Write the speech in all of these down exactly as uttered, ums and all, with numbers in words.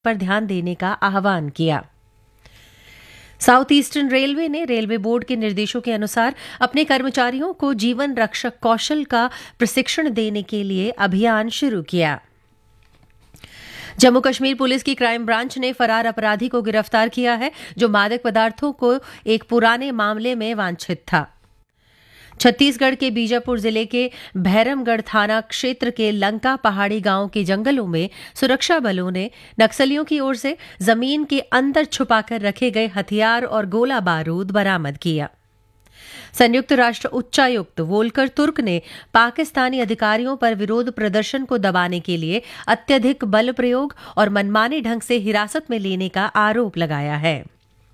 पर ध्यान देने का आह्वान किया। साउथ ईस्टर्न रेलवे ने रेलवे बोर्ड के निर्देशों के अनुसार अपने कर्मचारियों को जीवन रक्षक कौशल का प्रशिक्षण देने के लिए अभियान शुरू किया। जम्मू कश्मीर पुलिस की क्राइम ब्रांच ने फरार अपराधी को गिरफ्तार किया है, जो मादक पदार्थों को एक पुराने मामले में वांछित था। छत्तीसगढ़ के बीजापुर जिले के भैरमगढ़ थाना क्षेत्र के लंका पहाड़ी गांव के जंगलों में सुरक्षा बलों ने नक्सलियों की ओर से जमीन के अंदर छुपाकर रखे गए हथियार और गोला बारूद बरामद किया। संयुक्त राष्ट्र उच्चायुक्त वोल्कर तुर्क ने पाकिस्तानी अधिकारियों पर विरोध प्रदर्शन को दबाने के लिए अत्यधिक बल प्रयोग और मनमाने ढंग से हिरासत में लेने का आरोप लगाया है।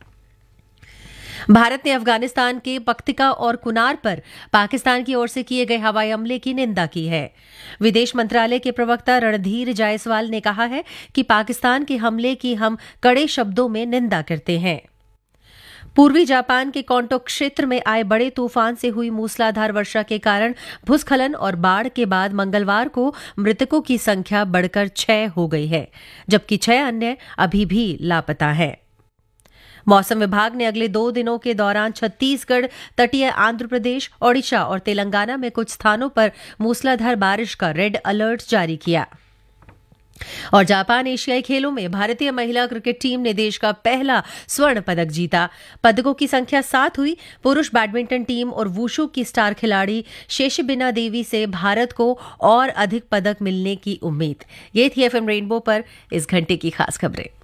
भारत ने अफगानिस्तान के पख्तिका और कुनार पर पाकिस्तान की ओर से किए गए हवाई हमले की निंदा की है। विदेश मंत्रालय के प्रवक्ता रणधीर जायसवाल ने कहा है कि पाकिस्तान के हमले की हम कड़े शब्दों में निंदा करते हैं। पूर्वी जापान के कोंटो क्षेत्र में आए बड़े तूफान से हुई मूसलाधार वर्षा के कारण भूस्खलन और बाढ़ के बाद मंगलवार को मृतकों की संख्या बढ़कर छह हो गई है, जबकि छह अन्य अभी भी लापता हैं। मौसम विभाग ने अगले दो दिनों के दौरान छत्तीसगढ़, तटीय आंध्र प्रदेश, ओडिशा और तेलंगाना में कुछ स्थानों पर मूसलाधार बारिश का रेड अलर्ट जारी किया। और जापान एशियाई खेलों में भारतीय महिला क्रिकेट टीम ने देश का पहला स्वर्ण पदक जीता। पदकों की संख्या सात हुई। पुरुष बैडमिंटन टीम और वुशु की स्टार खिलाड़ी शेषबिना देवी से भारत को और अधिक पदक मिलने की उम्मीद। ये थी एफएम रेनबो पर इस घंटे की खास खबरें।